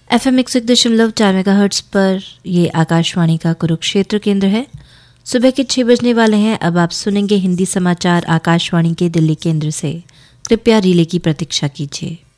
FM 101.4 megahertz पर ये आकाशवाणी का कुरुक्षेत्र केंद्र है। सुबह के 6 बजने वाले हैं। अब आप सुनेंगे हिंदी समाचार आकाशवाणी के दिल्ली केंद्र से। कृपया रिले की प्रतीक्षा कीजिए।